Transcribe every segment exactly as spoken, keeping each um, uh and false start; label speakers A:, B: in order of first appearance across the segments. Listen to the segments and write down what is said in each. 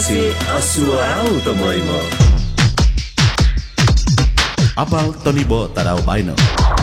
A: Kasi asuaraw tomoy mo.
B: Apal Tonibo Taraw Baino.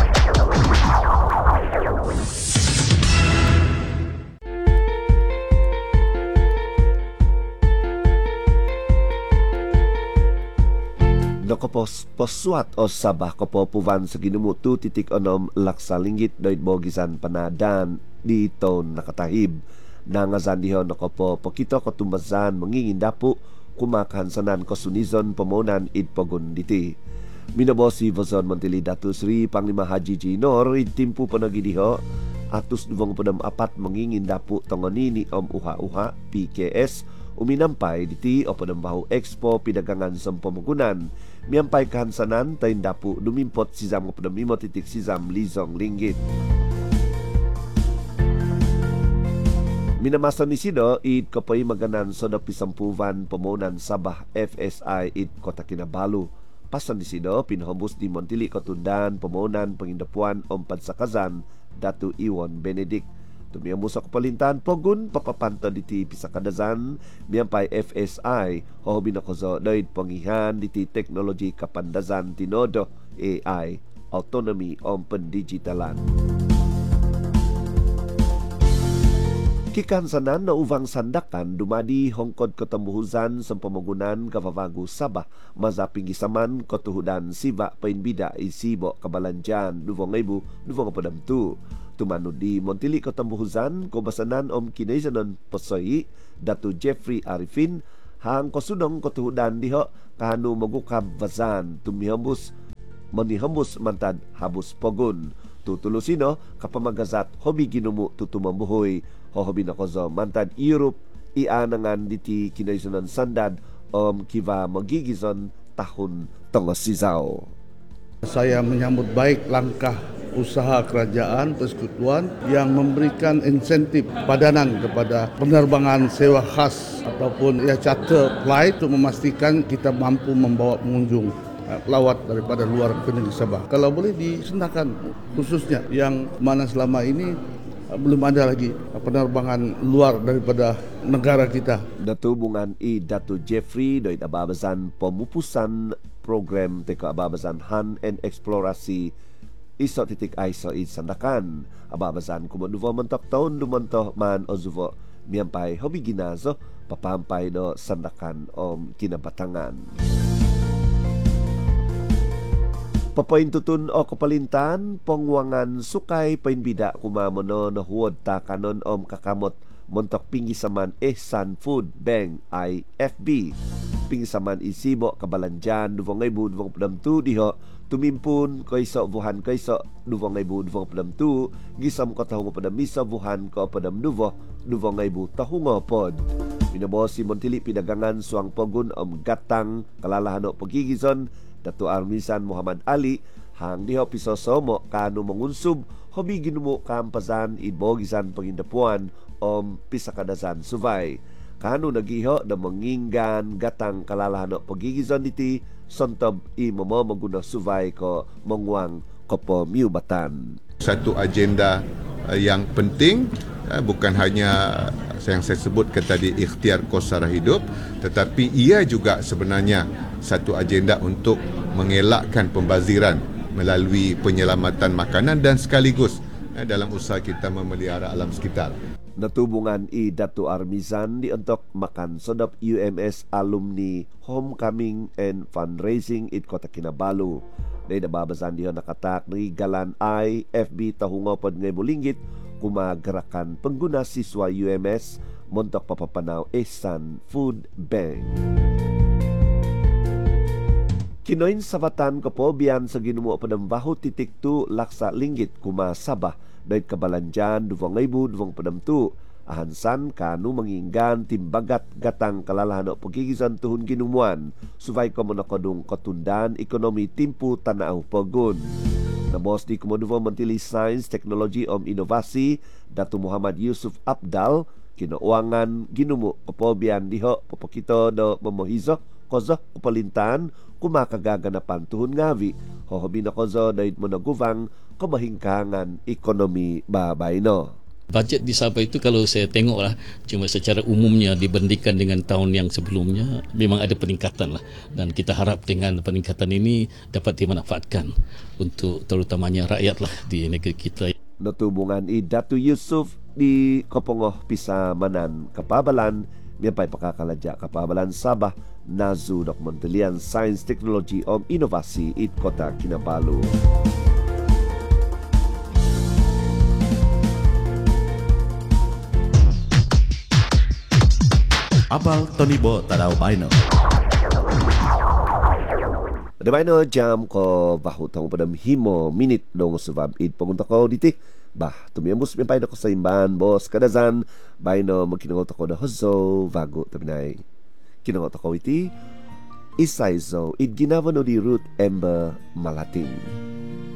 C: Nakapos poswat o sabah kapopuvan sa ginumo tu titik onom laksa linggit doid bogisan panadan dito nakatahib nangazan diho nakapo pokito katumbasan mangingindapu kumakansanan kosunizon pamonan idpagun diti minabosi Vazon Montili Datu Sri Panglima Haji Jinor idtimpu panagidiho atus duvong padam apat mangingindapu tongonini om uha-uha P K S uminampay diti o padambaho Expo pidagangan sa pamagunan miyampay kahansanan tayin dapu dumimpot sisam ko padamimo titik sisam lizong linggit. Minamasan ni Sido id kapay maganan sa napisampuvan pamunan Sabah F S I id Kota Kinabalu. Pasan ni Sido pinahambus di Montili Katundan pamunan pangindapuan om pansakazan Datu Iwon Benedict. Tumiyamu sa kapalintan pogun papapanta diti pisakadazan miyampay F S I hobi na kozo doid pangihan diti teknologi kapandazan tinodo A I autonomy om pendigitalan. Kikansanan na uvang sandakan dumadi hongkod ketembuhuzan sa pamagunan kavavagu Sabah mazaping gisaman kotuhudan siba painbida isibo kabalanjan duvong ibu duvong padamtu tumanud di Montili Katambuhuzan kobasanan om kinaisanon Pasoy Datu Jeffrey Arifin hang kosunong kotuhudan diho kahanu magukab vazan tumihambus manihambus mantad habus pogun tutulusino kapamagazat hobi ginumu tutumambuhoy hobi na kozo mantad Europe ianangan diti kinaisanon sandad om kiva magigizon tahun tongos sizaw.
D: Saya menyambut baik langkah usaha kerajaan persekutuan yang memberikan insentif padanan kepada penerbangan sewa khas ataupun ya charter flight untuk memastikan kita mampu membawa pengunjung pelawat daripada luar ke negeri Sabah. Kalau boleh disendakan khususnya yang mana selama ini belum ada lagi penerbangan luar daripada negara kita.
C: Datu bungan i Datu Jeffrey doid ababasan pemupusan program teka ababasan Han and Eksplorasi iso titik iso i sandakan ababasan kumanuvo mentok taon dumonto man ozuvo miyampay hobi ginazo papampay do sandakan om kinabatangan. Papaintutun o kapalintan pongwangan sukay painbida kumamono na huwad takanon om kakamot montok pingisaman Ehsan Food Bank I F B pingisaman isibo kabalanjan duvong ibu duvong padamtu diho tumimpun kaysa vuhan kaysa duvong ibu duvong padamtu gisam ko tahong padamisa vuhan ko padam duvo duvong ibu tahungo pod pinabosi Montili pidagangan suang pogun om gatang kalalahano pagigizon Datu Armisan Muhammad Ali hang diho pisosomo kanu mangunsub hobi ginumo kampazan idbogisan pangindapuan om pisakadasan suvay kanu nagiho na manginggan gatang kalalahano pagigizon diti sontob i mamo maguna suvay ko mangwang kopo miubatan.
E: Satu agenda yang penting bukan hanya yang saya sebutkan tadi ikhtiar kos sara hidup, tetapi ia juga sebenarnya satu agenda untuk mengelakkan pembaziran melalui penyelamatan makanan dan sekaligus dalam usaha kita memelihara alam sekitar.
C: Natubungan i Datu Armizan di untuk makan sodop U M S Alumni Homecoming and Fundraising it Kota Kinabalu. Day nababasan diyo nakatak ni Galan I F B tahungopod ngay bulinggit kumagarakan pengguna siswa U M S montok papapanaw Ehsan Food Bank. Kinoin sabatan ko po biyan sa ginumo padambaho titik tu laksa linggit kuma Sabah dahil kabalanjan duvong ibu duvong padamtu ahansan kanu manginggan timbagat gatang kalalahano pagigizan tuhun ginumuan suvay ko monakodong katundan ekonomi timpu tanaw pogun. Nabos di Kumoduvo Montili Science, Technology om Inovasi Datu Muhammad Yusuf Abdal kinauangan ginumo kapobian diho papakito do mamohizo kozo kupalintan kumakagaganapan tuhun ngavi hohobi na kozo dahil mo naguvang kamahingkangan ekonomi babay no.
F: Bajet di Sabah itu kalau saya tengoklah cuma secara umumnya dibandingkan dengan tahun yang sebelumnya memang ada peningkatan lah, dan kita harap dengan peningkatan ini dapat dimanfaatkan untuk terutamanya rakyat lah di negeri kita.
C: Natubungan i Datu Yusuf di Kopongoh Pisamanan Kapabalan miapay pakakalaja Kapabalan Sabah Nazu dok Mentelian Sains Teknologi om Inovasi it Kota Kinabalu.
B: Abal Tony Bo Tadao Baino.
C: Ada baino jam ko bahu tong padam himo minit dong sebab id pengunta ko ditih. Bah, tumiambus mimpay na ko sa imban, bos kadazan, baino magkinangot ako na hozo, vago tabinay. Kinangot ako iti, isay zo, id ginawa no di Ruth Ember Malating.